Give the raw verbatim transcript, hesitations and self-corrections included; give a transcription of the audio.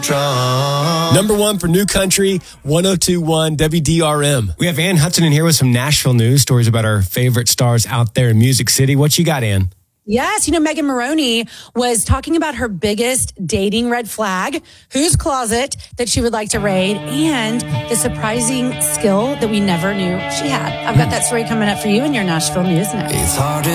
Number one for New Country, one oh two point one W D R M. We have Ann Hudson in here with some Nashville news, stories about our favorite stars out there in Music City. What you got, Ann? Yes, you know, Megan Maroney was talking about her biggest dating red flag, whose closet that she would like to raid, and the surprising skill that we never knew she had. I've got that story coming up for you in your Nashville News next. It's hard